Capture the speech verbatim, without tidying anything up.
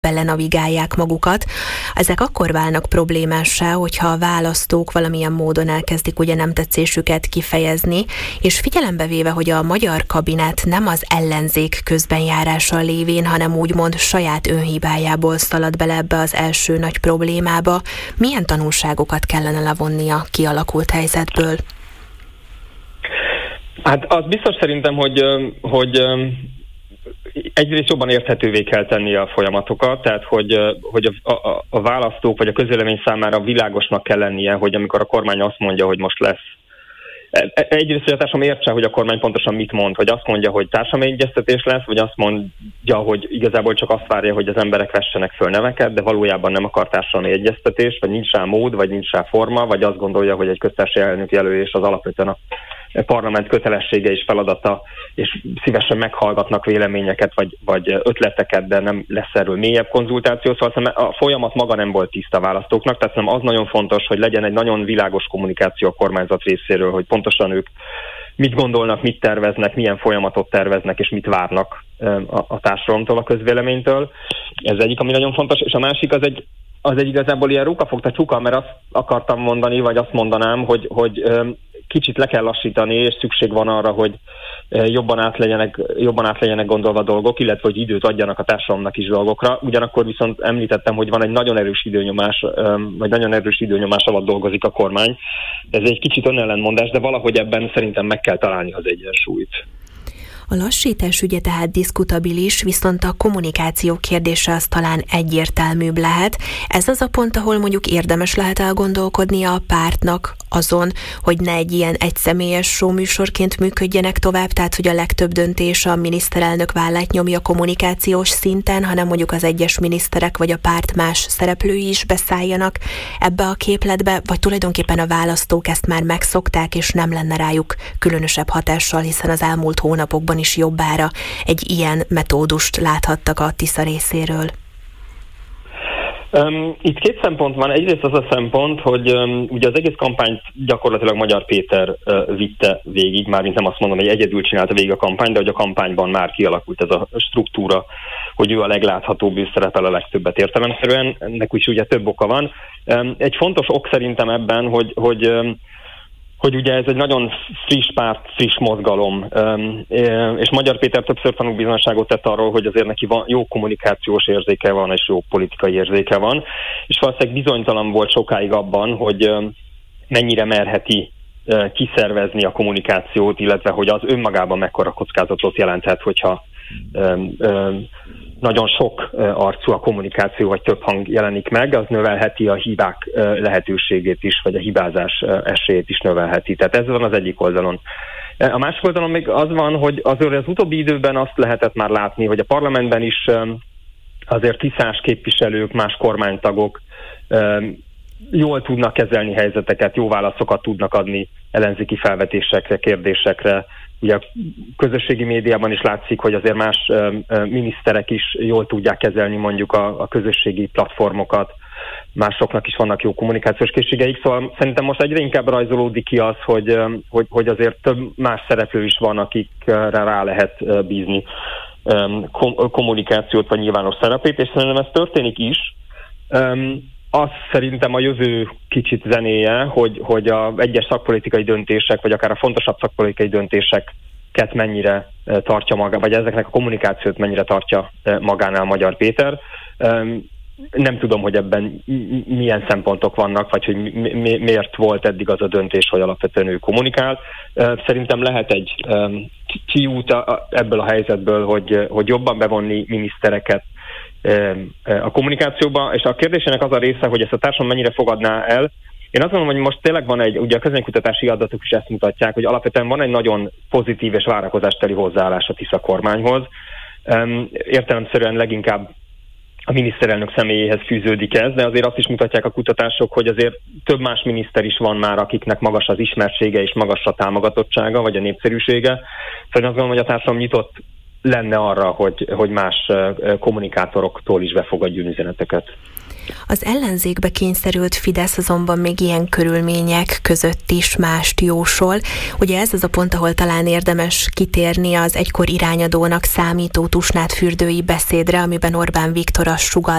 belenavigálják magukat. Ezek akkor válnak problémássá, hogyha a választók valamilyen módon elkezdik ugye nem tetszésüket kifejezni, és figyelembe véve, hogy a magyar kabinet nem az ellenzék közbenjárása lévén, hanem úgymond saját önhibájából szalad bele ebbe az első nagy problémába, milyen tanulságokat kellene levonni a kialakult helyzetből? Hát az biztos szerintem, hogy, hogy egyrészt jobban érthetővé kell tenni a folyamatokat, tehát hogy, hogy a, a, a választók vagy a közvélemény számára világosnak kell lennie, hogy amikor a kormány azt mondja, hogy most lesz. Egyrészt, hogy a társadalom értse, hogy a kormány pontosan mit mond, hogy azt mondja, hogy társadalmi egyeztetés lesz, vagy azt mondja, hogy igazából csak azt várja, hogy az emberek vessenek föl neveket, de valójában nem akar társadalmi egyeztetés, vagy nincs rá mód, vagy nincs rá forma, vagy azt gondolja, hogy egy köztársasági elnök jelölés az alapvetően a parlament kötelessége és feladata, és szívesen meghallgatnak véleményeket, vagy, vagy ötleteket, de nem lesz erről mélyebb konzultáció. Szóval a folyamat maga nem volt tiszta választóknak, tehát nem az nagyon fontos, hogy legyen egy nagyon világos kommunikáció a kormányzat részéről, hogy pontosan ők mit gondolnak, mit terveznek, milyen folyamatot terveznek, és mit várnak a, a társadalomtól, a közvéleménytől. Ez egyik, ami nagyon fontos, és a másik az egy, az egy igazából ilyen rukafogta csuka, mert azt akartam mondani, vagy azt mondanám, hogy, hogy kicsit le kell lassítani, és szükség van arra, hogy jobban át legyenek, jobban át legyenek gondolva dolgok, illetve hogy időt adjanak a társadalomnak is dolgokra. Ugyanakkor viszont említettem, hogy van egy nagyon erős időnyomás, vagy nagyon erős időnyomás alatt dolgozik a kormány. Ez egy kicsit önellentmondás, de valahogy ebben szerintem meg kell találni az egyensúlyt. A lassítás ügye tehát diszkutabilis, viszont a kommunikáció kérdése az talán egyértelműbb lehet. Ez az a pont, ahol mondjuk érdemes lehet elgondolkodnia a pártnak azon, hogy ne egy ilyen egyszemélyes show műsorként működjenek tovább, tehát hogy a legtöbb döntés a miniszterelnök vállát nyomja kommunikációs szinten, hanem mondjuk az egyes miniszterek vagy a párt más szereplői is beszálljanak ebbe a képletbe, vagy tulajdonképpen a választók ezt már megszokták, és nem lenne rájuk különösebb hatással, hiszen az elmúlt hónapokban is jobbára egy ilyen metódust láthattak a Tisza részéről. Um, itt két szempont van. Egyrészt az a szempont, hogy um, ugye az egész kampányt gyakorlatilag Magyar Péter uh, vitte végig, mármint nem azt mondom, hogy egyedül csinálta végig a kampányt, de hogy a kampányban már kialakult ez a struktúra, hogy ő a legláthatóbb, ő szerepel a legtöbbet értelemszerűen. Ennek is ugye több oka van. Um, egy fontos ok szerintem ebben, hogy, hogy um, hogy ugye ez egy nagyon friss párt, friss mozgalom, és Magyar Péter többször tanúbizonyságot tett arról, hogy azért neki van, jó kommunikációs érzéke van, és jó politikai érzéke van, és valószínűleg bizonytalan volt sokáig abban, hogy mennyire merheti kiszervezni a kommunikációt, illetve hogy az önmagában mekkora kockázatot jelenthet, hogyha nagyon sok arcú a kommunikáció, vagy több hang jelenik meg, az növelheti a hibák lehetőségét is, vagy a hibázás esélyét is növelheti. Tehát ez van az egyik oldalon. A másik oldalon még az van, hogy azért az utóbbi időben azt lehetett már látni, hogy a parlamentben is azért tisztás képviselők, más kormánytagok jól tudnak kezelni helyzeteket, jó válaszokat tudnak adni ellenzéki felvetésekre, kérdésekre. Ugye a közösségi médiában is látszik, hogy azért más uh, uh, miniszterek is jól tudják kezelni mondjuk a, a közösségi platformokat, másoknak is vannak jó kommunikációs készségeik, szóval szerintem most egyre inkább rajzolódik ki az, hogy, um, hogy, hogy azért több más szereplő is van, akikre rá lehet uh, bízni um, kom- kommunikációt vagy nyilvános szerepét, és szerintem ez történik is. Um, Az szerintem a jövő kicsit zenéje, hogy, hogy a egyes szakpolitikai döntések, vagy akár a fontosabb szakpolitikai döntéseket mennyire tartja maga, vagy ezeknek a kommunikációt mennyire tartja magánál Magyar Péter. Nem tudom, hogy ebben milyen szempontok vannak, vagy hogy mi, mi, miért volt eddig az a döntés, hogy alapvetően ő kommunikál. Szerintem lehet egy kiút ebből a helyzetből, hogy, hogy jobban bevonni minisztereket a kommunikációba, és a kérdésének az a része, hogy ezt a társadalom mennyire fogadná el. Én azt mondom, hogy most tényleg van egy, ugye a közvéleménykutatási adatok is ezt mutatják, hogy alapvetően van egy nagyon pozitív és várakozásteli hozzáállás a Tisza kormányhoz. Értelemszerűen leginkább a miniszterelnök személyéhez fűződik ez, de azért azt is mutatják a kutatások, hogy azért több más miniszter is van már, akiknek magas az ismertsége és magas a támogatottsága, vagy a népszerűsége. Szóval azt gondolom, hogy a társadalom nyitott lenne arra, hogy, hogy más kommunikátoroktól is befogadjon üzeneteket. Az ellenzékbe kényszerült Fidesz azonban még ilyen körülmények között is mást jósol. Ugye ez az a pont, ahol talán érdemes kitérni az egykor irányadónak számító Tusnád fürdői beszédre, amiben Orbán Viktor azt sugallja,